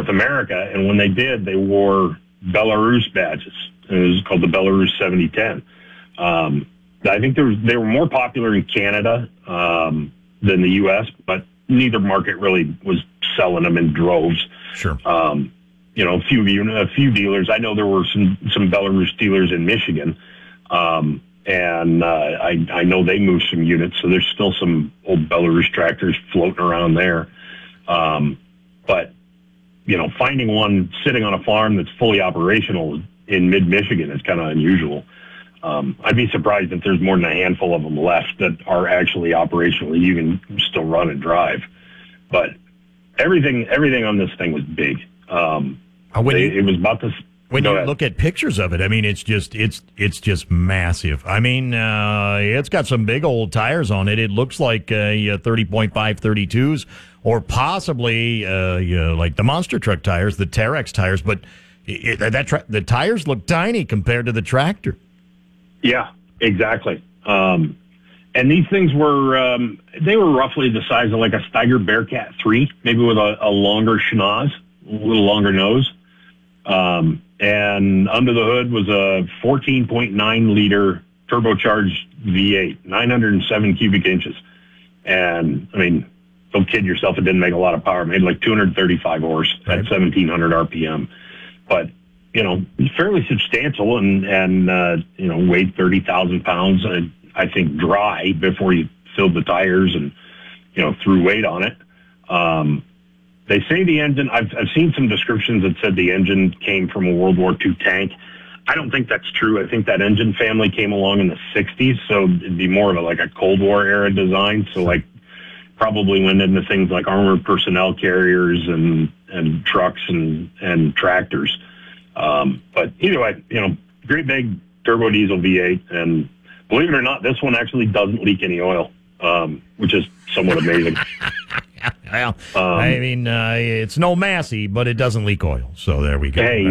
North America. And when they did, they wore Belarus badges. And it was called the Belarus 7010. I think they were more popular in Canada than the U.S., but neither market really was selling them in droves. Sure. A few dealers. I know there were some Belarus dealers in Michigan, and I know they moved some units, so there's still some old Belarus tractors floating around there. But finding one sitting on a farm that's fully operational in mid-Michigan is kind of unusual. I'd be surprised if there's more than a handful of them left that are actually operational. You can still run and drive, but everything on this thing was big. It was about this. When you look at pictures of it, I mean, it's just massive. I mean, it's got some big old tires on it. It looks like 30.5 32s, or possibly like the monster truck tires, the Terex tires. But the tires look tiny compared to the tractor. Yeah, exactly. And these things were they were roughly the size of like a Steiger Bearcat 3, maybe with a longer schnoz, a little longer nose. And under the hood was a 14.9 liter turbocharged V8, 907 cubic inches. And I mean, don't kid yourself, it didn't make a lot of power. It made like 235 horse at 1700 RPM. But, fairly substantial and weighed 30,000 pounds, I think, dry before you filled the tires and, threw weight on it. They say the engine, I've seen some descriptions that said the engine came from a World War II tank. I don't think that's true. I think that engine family came along in the 60s, so it'd be more of a Cold War era design. So probably went into things like armored personnel carriers and trucks and tractors. But either way, great big turbo diesel V8. And believe it or not, this one actually doesn't leak any oil, which is somewhat amazing. Well, I mean, it's no Massey, but it doesn't leak oil. So there we go. Hey,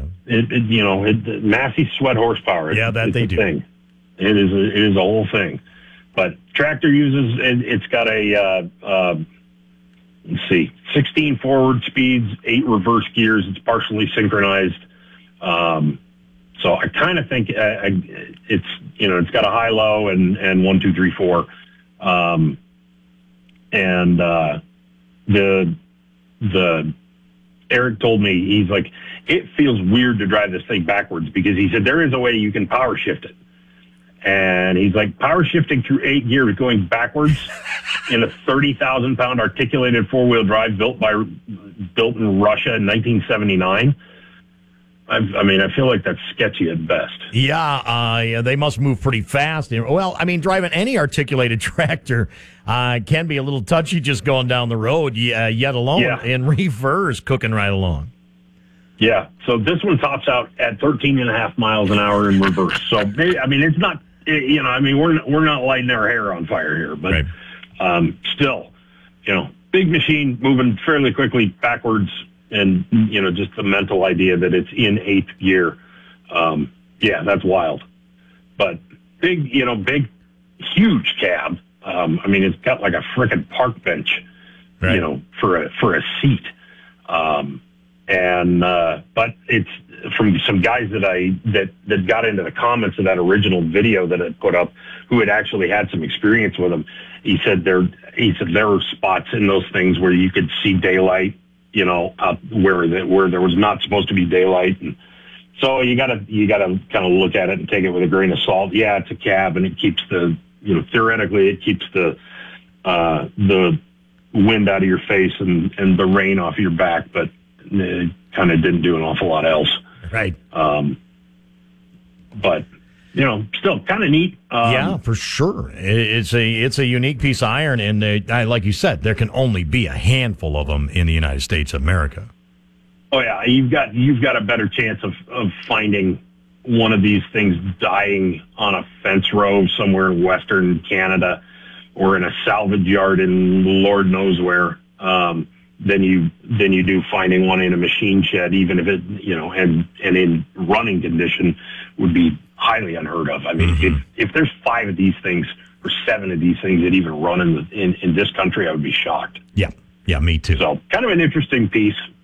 Massey sweat horsepower. They do. Thing. It is a whole thing. But tractor uses it's got a 16 forward speeds, 8 reverse gears. It's partially synchronized. So I kind of think it's got a high low and 1, 2, 3, 4. The Eric told me, he's like, it feels weird to drive this thing backwards, because he said there is a way you can power shift it. And he's like, power shifting through 8 gears going backwards in a 30,000 pound articulated 4-wheel drive built in Russia in 1979. I feel like that's sketchy at best. Yeah, they must move pretty fast. Well, I mean, driving any articulated tractor can be a little touchy just going down the road, yet alone in reverse, cooking right along. Yeah, so this one tops out at 13.5 miles an hour in reverse. So, I mean, it's not, we're not lighting our hair on fire here, but still, big machine moving fairly quickly backwards. And, just the mental idea that it's in 8th gear. That's wild. But big, huge cab. It's got like a frickin' park bench, for a seat. But it's from some guys that got into the comments of that original video that I put up, who had actually had some experience with them. He said there were spots in those things where you could see daylight, where there was not supposed to be daylight. And so you gotta kind of look at it and take it with a grain of salt. Yeah, it's a cab, and it keeps theoretically it keeps the wind out of your face and the rain off your back, but it kind of didn't do an awful lot else. Right. But still kind of neat. Yeah, for sure. It's a unique piece of iron, and like you said, there can only be a handful of them in the United States of America. Oh yeah, you've got a better chance of finding one of these things dying on a fence row somewhere in Western Canada, or in a salvage yard in Lord knows where, than you do finding one in a machine shed, even if it and in running condition would be highly unheard of. I mean, if there's 5 of these things or 7 of these things that even run in this country, I would be shocked. Yeah, me too. So kind of an interesting piece.